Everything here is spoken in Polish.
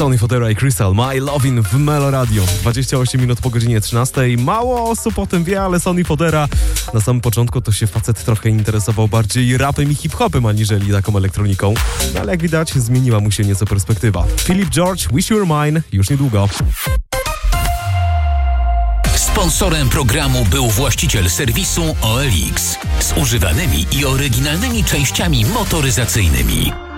Sonny Fodera i Crystal, My Lovin' w Melo Radio. 28 minut po godzinie 13. Mało osób o tym wie, ale Sonny Fodera na samym początku to się facet trochę interesował bardziej rapem i hip-hopem, aniżeli taką elektroniką. No, ale jak widać, zmieniła mu się nieco perspektywa. Philip George, Wish You Were Mine, już niedługo. Sponsorem programu był właściciel serwisu OLX z używanymi i oryginalnymi częściami motoryzacyjnymi.